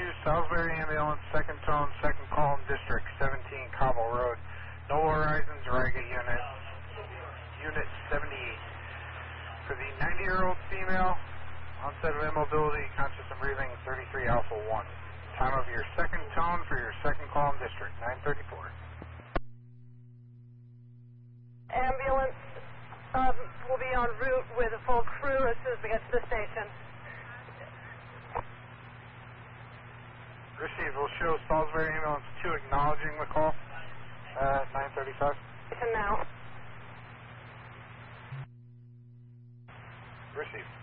Salisbury Ambulance, second tone, second column, District 17, Cobble Road. No Horizons, Raga Unit, Unit 78. For the 90-year-old female, onset of immobility, conscious and breathing, 33 Alpha 1. Time of your second tone for your second column, District 934. Ambulance will be en route with a full crew as soon as we get to the station. Received. Will show Salisbury Ambulance 2 acknowledging the call at 9:35. Station now. Received.